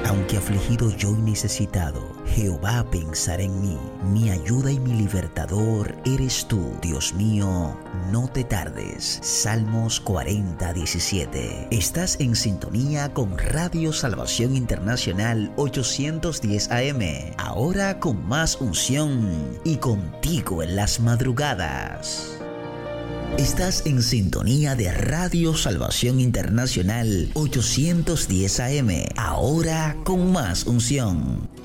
Aunque afligido yo y necesitado, Jehová pensará en mí. Mi ayuda y mi libertador eres tú, Dios mío, no te tardes. Salmos 40:17. Estás en sintonía con Radio Salvación Internacional 810 AM. Ahora con más unción y contigo en las madrugadas. Estás en sintonía de Radio Salvación Internacional 810 AM. Ahora con más unción.